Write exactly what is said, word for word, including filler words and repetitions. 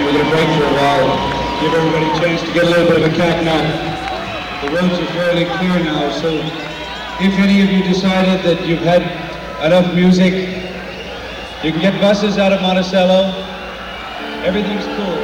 We're going to break for a while, give everybody a chance to get a little bit of a cat nap. The roads are fairly clear now, so if any of you decided that you've had enough music, you can get buses out of Monticello. Everything's cool.